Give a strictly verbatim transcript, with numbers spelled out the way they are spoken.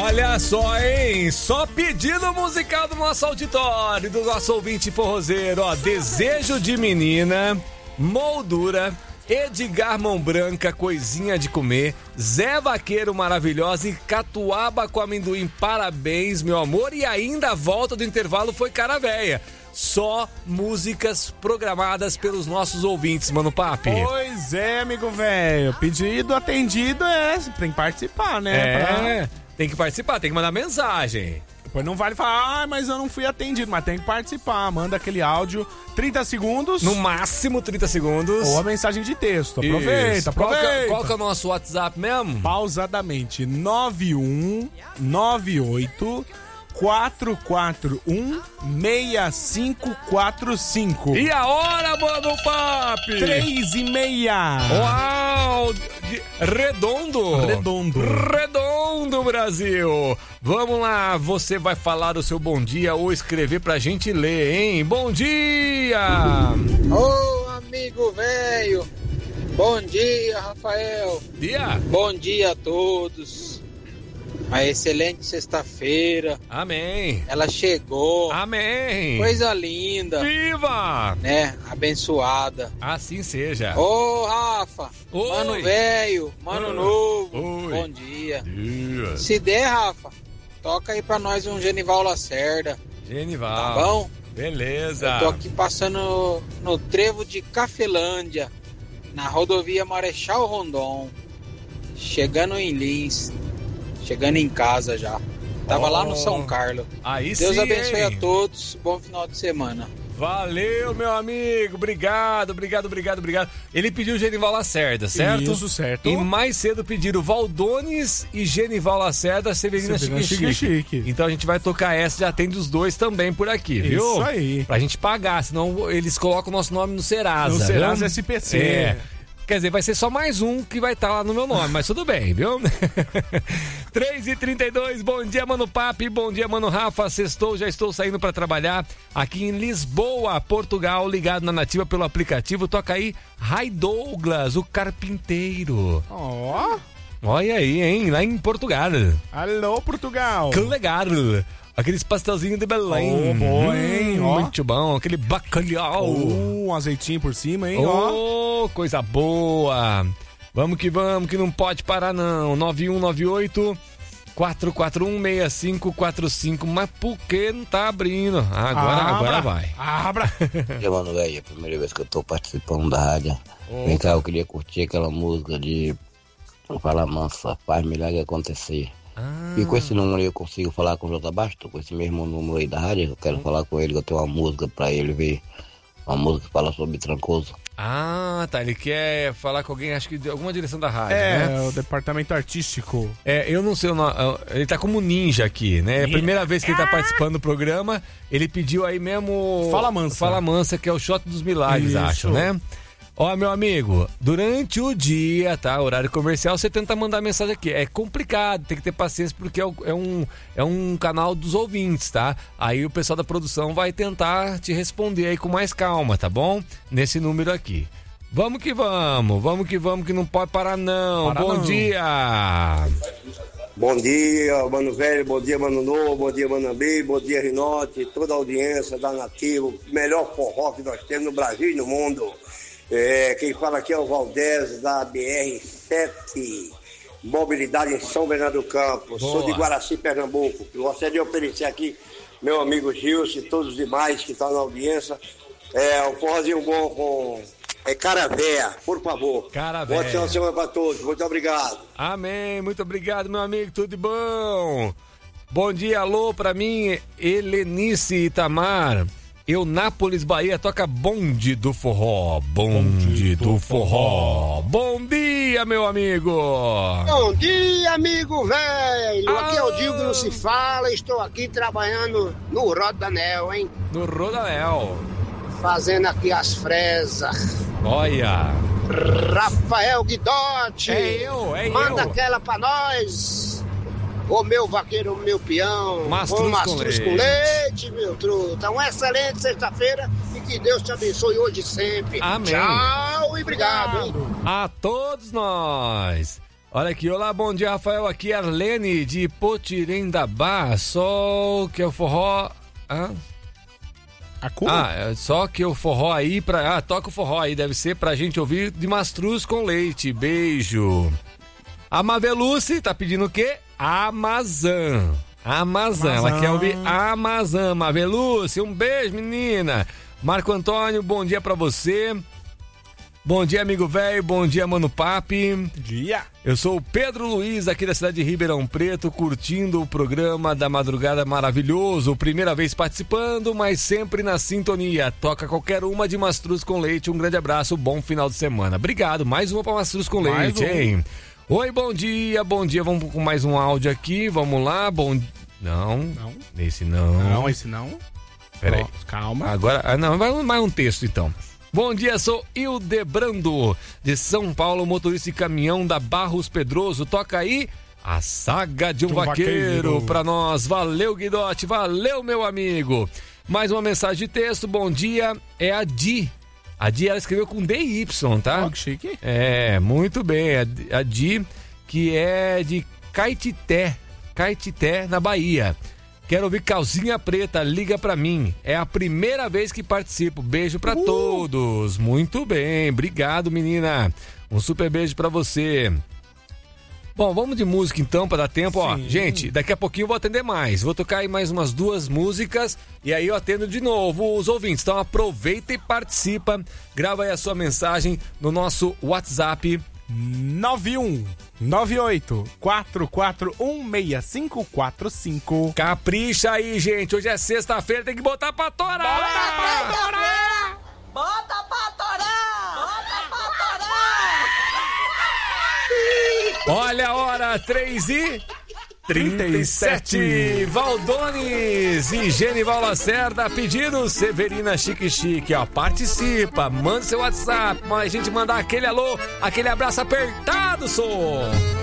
Olha só, hein? Só pedido musical do nosso auditório, do nosso ouvinte forrozeiro, ó. Desejo de Menina, Moldura, Edgar Mão Branca, Coisinha de Comer, Zé Vaqueiro Maravilhosa e Catuaba com Amendoim. Parabéns, meu amor. E ainda a volta do intervalo foi Cara Véia. Só músicas programadas pelos nossos ouvintes, Mano Papi. Pois é, amigo velho. Pedido atendido é, tem que participar, né? É, pra... tem que participar, tem que mandar mensagem. Depois não vale falar, ah, mas eu não fui atendido, mas tem que participar. Manda aquele áudio, trinta segundos. No máximo trinta segundos. Ou a mensagem de texto. Aproveita, Isso. aproveita. Qual que, qual que é o nosso WhatsApp mesmo? Pausadamente, nove um nove oito quatro quatro um seis cinco quatro cinco. E a hora, Mano Papi? Três e meia. Uau! Redondo. Redondo. Redondo, Brasil. Vamos lá, você vai falar o seu bom dia ou escrever pra gente ler, hein? Bom dia! Ô, amigo velho. Bom dia, Rafael. Dia. Bom dia a todos. Uma excelente sexta-feira. Amém. Ela chegou. Amém. Coisa linda. Viva! Né? Abençoada. Assim seja. Ô, Rafa. Oi. Mano velho. Mano Oi. novo. Oi. Bom dia. dia. Se der, Rafa, toca aí pra nós um Genival Lacerda. Genival. Tá bom? Beleza. Eu tô aqui passando no trevo de Cafelândia, na rodovia Marechal Rondon, chegando em Lins, chegando em casa já. Tava oh, lá no São Carlos. Aí Deus sim, abençoe hein? a todos. Bom final de semana. Valeu, meu amigo. Obrigado, obrigado, obrigado, obrigado. Ele pediu Genival Lacerda, certo? Isso, certo. E mais cedo pediram Valdones e Genival Lacerda, Severina, Severina Chique, Chique Chique. Então a gente vai tocar essa, já tem dos dois também por aqui, viu? Isso aí. Pra gente pagar, senão eles colocam o nosso nome no Serasa. No Serasa viu? S P C. É. Quer dizer, vai ser só mais um que vai estar lá no meu nome, mas tudo bem, viu? três e trinta e dois, bom dia, Mano Papi, bom dia, Mano Rafa, sextou, já estou saindo para trabalhar aqui em Lisboa, Portugal, ligado na Nativa pelo aplicativo, toca aí Ray Douglas, o carpinteiro. Ó. Oh. Olha aí, hein, lá em Portugal. Alô, Portugal. Que legal. Aqueles pastelzinhos de Belém. Oh, bom, hein? Hum, ó. muito bom, aquele bacalhau. Oh, um azeitinho por cima, hein? Oh, ó. Coisa boa. Vamos que vamos, que não pode parar não. nove um nove oito quatro quatro um seis cinco quatro cinco. Mas por que não tá abrindo? Agora, Abra. agora vai. Abra. E, mano, velho, é a primeira vez que eu tô participando da rádio. Oh. Vem cá, eu queria curtir aquela música de Fala Mansa, faz milagre acontecer. Ah. E com esse número aí eu consigo falar com o J Basto, com esse mesmo número aí da rádio. Eu quero falar com ele, que eu tenho uma música pra ele ver. Uma música que fala sobre Trancoso. Ah, tá. Ele quer falar com alguém, acho que de alguma direção da rádio, É, né? o departamento artístico. É, eu não sei o nome. Ele tá como ninja aqui, né? É a primeira vez que ele tá participando do programa. Ele pediu aí mesmo. Fala Mansa. Fala Mansa, que é o Shot dos Milagres, Isso. acho, né? Ó, meu amigo, durante o dia, tá? Horário comercial, você tenta mandar mensagem aqui. É complicado, tem que ter paciência, porque é um, é um canal dos ouvintes, tá? Aí o pessoal da produção vai tentar te responder aí com mais calma, tá bom? Nesse número aqui. Vamos que vamos, vamos que vamos, que não pode parar não. Para Bom não. dia! Bom dia, Mano Velho, bom dia, Mano Novo, bom dia, Mano Ambi, bom dia, Rinote, toda a audiência da Nativo, melhor forró que nós temos no Brasil e no mundo. É, quem fala aqui é o Valdez, da B R sete, mobilidade em São Bernardo do Campo. Boa. Sou de Guaraci, Pernambuco. Gostaria de oferecer aqui meu amigo Gilson e todos os demais que estão na audiência. É, um forrozinho bom com é Cara Véia, por favor. Cara Boa Véia. semana para todos, muito obrigado. Amém, muito obrigado, meu amigo, tudo de bom. Bom dia, alô, pra mim, Helenice Itamar. Eunápolis, Bahia, toca Bonde do Forró. Bonde, Bonde do, do forró. forró. Bom dia, meu amigo. Bom dia, amigo velho. Aqui é o Digo que não se fala. Estou aqui trabalhando no Rodanel, hein? No Rodanel. Fazendo aqui as fresas. Olha. Rafael Guidotti. É eu, é Manda eu. aquela pra nós. Ô meu vaqueiro, meu peão, Mastruz ô mastruz com com leite. leite, meu truta. Uma excelente sexta-feira e que Deus te abençoe hoje e sempre. Amém. Tchau e obrigado, hein? A todos nós. Olha aqui, olá, bom dia, Rafael. Aqui é Arlene de Potirendabá. Só que o forró. Ah, A cu? ah é só que o forró aí pra. Ah, toca o forró aí, deve ser pra gente ouvir de mastruz com leite. Beijo. A Maveluce tá pedindo o quê? Amazã. Amazã, ela Amazã. quer ouvir Amazã. Maveluce, um beijo, menina. Marco Antônio, bom dia pra você. Bom dia, amigo velho. Bom dia, Mano Papi. Dia. Eu sou o Pedro Luiz, aqui da cidade de Ribeirão Preto, curtindo o programa da madrugada maravilhoso. Primeira vez participando, mas sempre na sintonia. Toca qualquer uma de mastruz com leite. Um grande abraço, bom final de semana. Obrigado. Mais uma pra mastruz com Mais leite, um. hein? Oi, bom dia, bom dia. Vamos com mais um áudio aqui. Vamos lá. Bom. Não. Não. Esse não. Não, esse não. Peraí. Ó, calma. Agora, ah, não, vai mais um texto então. Bom dia, sou Hildebrando, de São Paulo, motorista de caminhão da Barros Pedroso. Toca aí a saga de um, De um vaqueiro, vaqueiro. pra nós. Valeu, Guidote, valeu, meu amigo. Mais uma mensagem de texto, bom dia, é a Di. A Di, ela escreveu com D Y, tá? Ó, que chique. É, muito bem, a, a Di, que é de Caetité, Caetité, na Bahia. Quero ouvir Calcinha Preta, liga pra mim. É a primeira vez que participo. Beijo pra Uh! todos. Muito bem, obrigado, menina. Um super beijo pra você. Bom, vamos de música então, pra dar tempo. Ó, Sim. gente, daqui a pouquinho eu vou atender mais. Vou tocar aí mais umas duas músicas e aí eu atendo de novo os ouvintes. Então aproveita e participa. Grava aí a sua mensagem no nosso WhatsApp. nove um nove oito quatro quatro um seis cinco quatro cinco. Capricha aí, gente. Hoje é sexta-feira, tem que botar pra torar. Bota pra torar! Bota pra torar! Bota pra torar! Olha a hora, três e trinta e sete. Valdones e Genival Lacerda pedindo Severina Chique Chique, ó. Participa, manda seu WhatsApp, a gente mandar aquele alô, aquele abraço apertado, som.